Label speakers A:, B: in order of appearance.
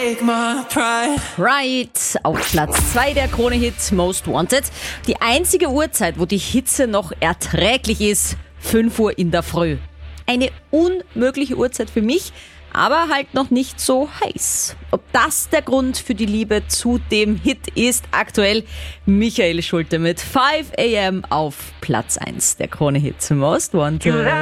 A: Right, auf Platz 2 der Krone-Hit Most Wanted. Die einzige Uhrzeit, wo die Hitze noch erträglich ist, 5 Uhr in der Früh. Eine unmögliche Uhrzeit für mich, aber halt noch nicht so heiß. Ob das der Grund für die Liebe zu dem Hit ist, aktuell Michael Schulte mit 5 AM auf Platz 1 der Krone-Hit Most Wanted.